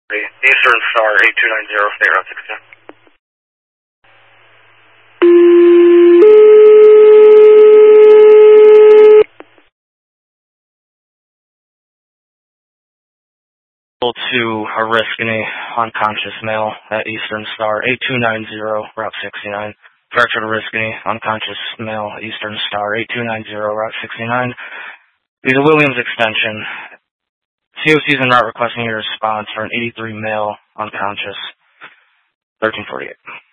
Eastern Star 8290, State Route 69. To Oriskany, unconscious male at Eastern Star 8290, Route 69. Departure to Oriskany, unconscious male, Eastern Star 8290, Route 69. These are Williams extension. COC's en route requesting your response for an 83 male, unconscious, 1348.